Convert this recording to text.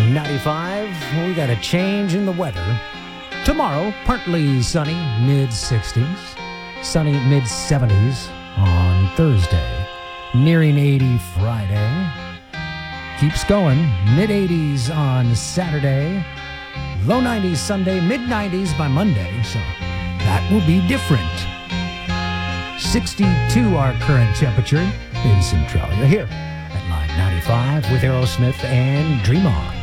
95. We got a change in the weather. Tomorrow, partly sunny, mid-60s. Sunny, mid-70s on Thursday. Nearing 80 Friday. Keeps going. Mid-80s on Saturday. Low 90s Sunday. Mid-90s by Monday. So that will be different. 62 our current temperature in Centralia. Here at Live 95 with Aerosmith and Dream On.